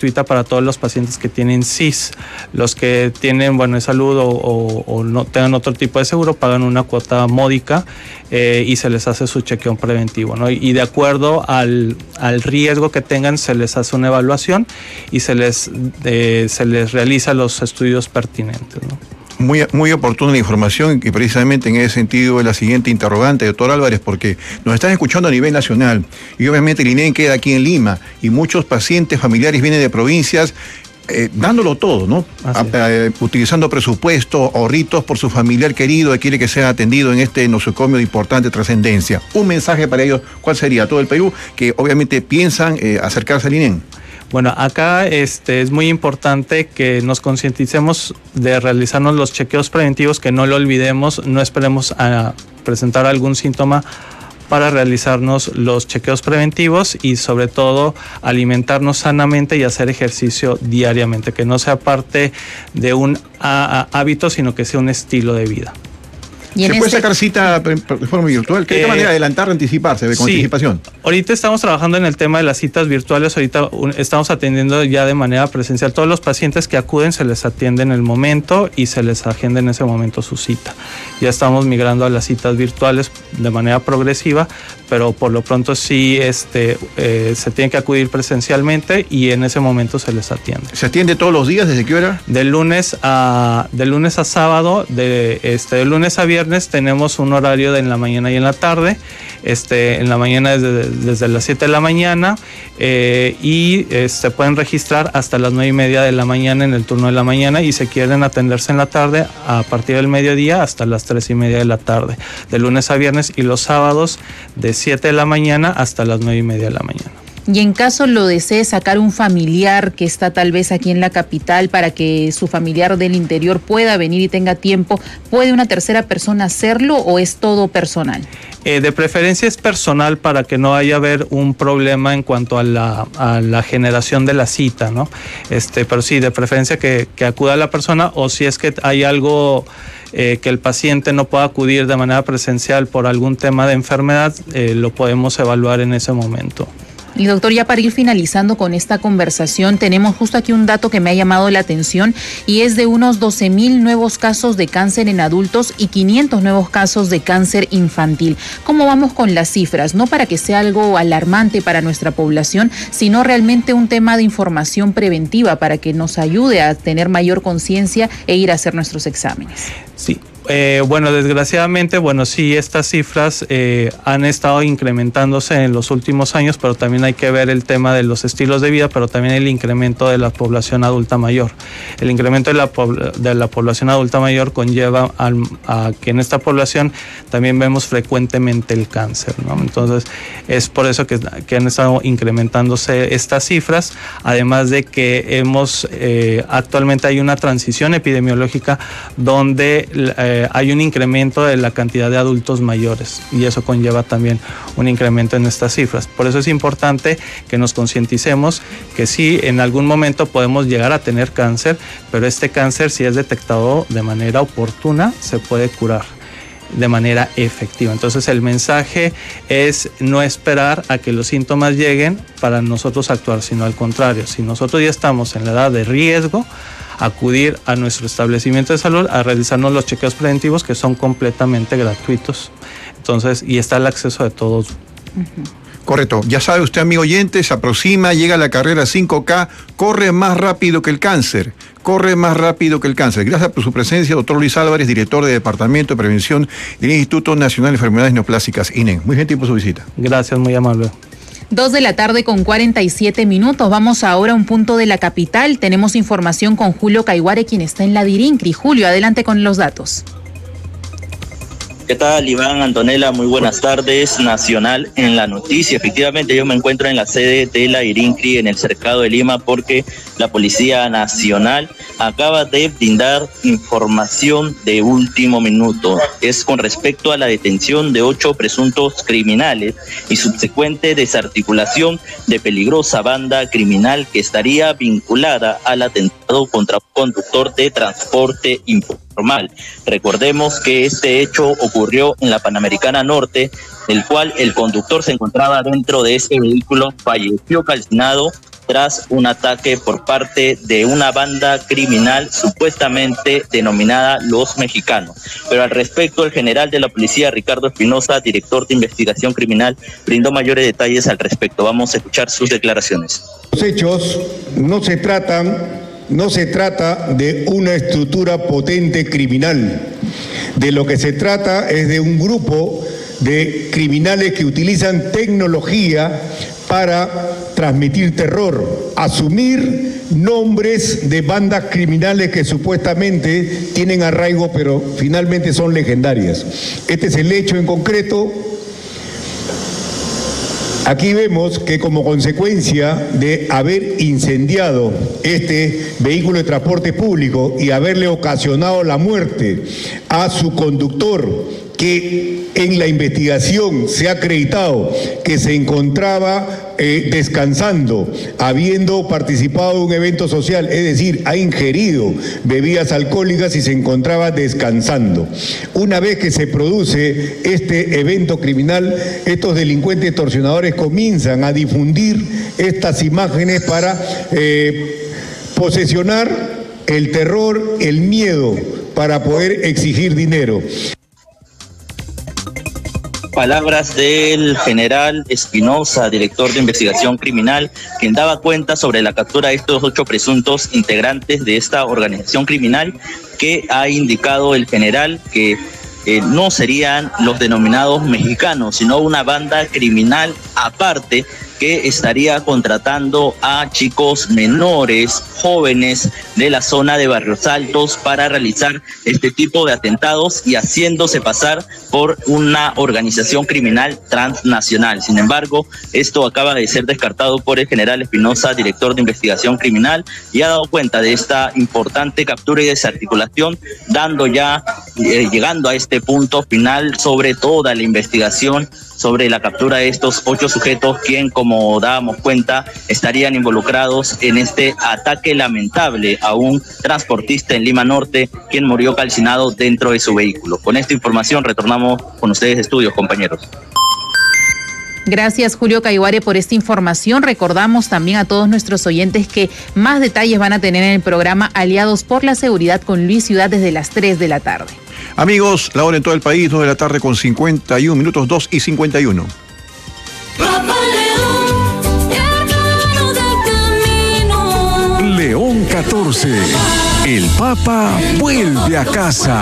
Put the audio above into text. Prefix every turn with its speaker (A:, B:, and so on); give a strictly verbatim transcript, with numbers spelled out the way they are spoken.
A: gratuita para todos los pacientes que tienen S I S. Los que tienen Bueno de Salud o, o, o no tengan otro tipo de seguro pagan una cuota módica eh, y se les hace su chequeo preventivo, ¿no? Y de acuerdo al, al riesgo que tengan se les hace una evaluación y se les, eh, se les realiza los estudios pertinentes, ¿no?
B: Muy, muy oportuna la información y precisamente en ese sentido es la siguiente interrogante, doctor Álvarez, porque nos están escuchando a nivel nacional y obviamente el I N E M queda aquí en Lima y muchos pacientes familiares vienen de provincias eh, dándolo todo, ¿no? A, a, utilizando presupuesto, ahorritos por su familiar querido que quiere que sea atendido en este nosocomio de importante trascendencia. Un mensaje para ellos, ¿cuál sería? Todo el Perú, que obviamente piensan eh, acercarse al I N E M.
A: Bueno, acá este, es muy importante que nos concienticemos de realizarnos los chequeos preventivos, que no lo olvidemos, no esperemos a presentar algún síntoma para realizarnos los chequeos preventivos y sobre todo alimentarnos sanamente y hacer ejercicio diariamente, que no sea parte de un a, a, hábito, sino que sea un estilo de vida.
B: ¿Se puede este... sacar cita de forma virtual? ¿Qué eh, manera de adelantar, anticiparse, con sí, anticipación? Ahorita estamos trabajando en el tema de las citas virtuales. Ahorita un, estamos atendiendo ya de manera presencial. Todos los pacientes que acuden se les atiende en el momento y se les agenda en ese momento su cita. Ya estamos migrando a las citas virtuales de manera progresiva, pero por lo pronto sí este, eh, se tiene que acudir presencialmente y en ese momento se les atiende. ¿Se atiende todos los días? ¿Desde qué hora? De lunes a, de lunes a sábado, de, este, de lunes a viernes. Tenemos un horario de en la mañana y en la tarde. Este, en la mañana desde, desde las siete de la mañana eh, y eh, se pueden registrar hasta las nueve y media de la mañana en el turno de la mañana, y si quieren atenderse en la tarde a partir del mediodía hasta las tres y media de la tarde, de lunes a viernes, y los sábados de siete de la mañana hasta las nueve y media de la mañana.
C: Y en caso lo desee sacar un familiar que está tal vez aquí en la capital para que su familiar del interior pueda venir y tenga tiempo, ¿puede una tercera persona hacerlo o es todo personal?
A: Eh, de preferencia es personal para que no vaya a haber un problema en cuanto a la, a la generación de la cita, ¿no? Este, pero sí, de preferencia que, que acuda la persona, o si es que hay algo eh, que el paciente no pueda acudir de manera presencial por algún tema de enfermedad, eh, lo podemos evaluar en ese momento.
C: Y doctor, ya para ir finalizando con esta conversación, tenemos justo aquí un dato que me ha llamado la atención y es de unos doce mil nuevos casos de cáncer en adultos y quinientos nuevos casos de cáncer infantil. ¿Cómo vamos con las cifras? No para que sea algo alarmante para nuestra población, sino realmente un tema de información preventiva para que nos ayude a tener mayor conciencia e ir a hacer nuestros exámenes.
A: Sí. Eh, bueno, desgraciadamente, bueno, sí, estas cifras eh, han estado incrementándose en los últimos años, pero también hay que ver el tema de los estilos de vida, pero también el incremento de la población adulta mayor. El incremento de la, de la población adulta mayor conlleva al, a que en esta población también vemos frecuentemente el cáncer, ¿no? Entonces, es por eso que, que han estado incrementándose estas cifras, además de que hemos, eh, actualmente hay una transición epidemiológica donde eh, hay un incremento de la cantidad de adultos mayores y eso conlleva también un incremento en estas cifras. Por eso es importante que nos concienticemos que sí, en algún momento podemos llegar a tener cáncer, pero este cáncer, si es detectado de manera oportuna, se puede curar de manera efectiva. Entonces el mensaje es no esperar a que los síntomas lleguen para nosotros actuar, sino al contrario, si nosotros ya estamos en la edad de riesgo, acudir a nuestro establecimiento de salud a realizarnos los chequeos preventivos, que son completamente gratuitos. Entonces, y está el acceso de todos.
B: Uh-huh. Correcto. Ya sabe usted, amigo oyente, se aproxima, llega la carrera cinco K, corre más rápido que el cáncer. Corre más rápido que el cáncer. Gracias por su presencia, doctor Luis Álvarez, director de Departamento de Prevención del Instituto Nacional de Enfermedades Neoplásicas, I N E M. Muy gentil por su visita.
A: Gracias, muy amable.
C: Dos de la tarde con cuarenta y siete minutos. Vamos ahora a un punto de la capital. Tenemos información con Julio Caiguare, quien está en la Dirincri. Julio, adelante con los datos.
D: ¿Qué tal, Iván, Antonella? Muy buenas tardes. Nacional en la noticia. Efectivamente, yo me encuentro en la sede de la Dirincri en el Cercado de Lima porque la Policía Nacional acaba de brindar información de último minuto. Es con respecto a la detención de ocho presuntos criminales y subsecuente desarticulación de peligrosa banda criminal que estaría vinculada al atentado contra un conductor de transporte informal. Recordemos que este hecho ocurrió en la Panamericana Norte, el cual el conductor se encontraba dentro de ese vehículo, falleció calcinado tras un ataque por parte de una banda criminal supuestamente denominada Los Mexicanos. Pero al respecto, el general de la policía, Ricardo Espinosa, director de investigación criminal, brindó mayores detalles al respecto. Vamos a escuchar sus declaraciones.
E: Los hechos no se tratan, no se trata de una estructura potente criminal. De lo que se trata es de un grupo de criminales que utilizan tecnología para transmitir terror, asumir nombres de bandas criminales que supuestamente tienen arraigo, pero finalmente son legendarias. Este es el hecho en concreto. Aquí vemos que como consecuencia de haber incendiado este vehículo de transporte público y haberle ocasionado la muerte a su conductor, que en la investigación se ha acreditado que se encontraba eh, descansando, habiendo participado en un evento social, es decir, ha ingerido bebidas alcohólicas y se encontraba descansando. Una vez que se produce este evento criminal, estos delincuentes extorsionadores comienzan a difundir estas imágenes para eh, posesionar el terror, el miedo, para poder exigir dinero.
D: Palabras del general Espinosa, director de investigación criminal, quien daba cuenta sobre la captura de estos ocho presuntos integrantes de esta organización criminal, que ha indicado el general que eh, no serían los denominados mexicanos, sino una banda criminal aparte que estaría contratando a chicos menores, jóvenes de la zona de Barrios Altos para realizar este tipo de atentados y haciéndose pasar por una organización criminal transnacional. Sin embargo, esto acaba de ser descartado por el general Espinosa, director de investigación criminal, y ha dado cuenta de esta importante captura y desarticulación, dando ya, eh, llegando a este punto final sobre toda la investigación sobre la captura de estos ocho sujetos, quien, como dábamos cuenta, estarían involucrados en este ataque lamentable a un transportista en Lima Norte, quien murió calcinado dentro de su vehículo. Con esta información retornamos con ustedes de estudios, compañeros.
C: Gracias, Julio Caihuare, por esta información. Recordamos también a todos nuestros oyentes que más detalles van a tener en el programa Aliados por la Seguridad con Luis Ciudad desde las tres de la tarde.
B: Amigos, la hora en todo el país, dos de la tarde con cincuenta y un minutos, dos y cincuenta y uno.
F: León catorce. El Papa vuelve a casa.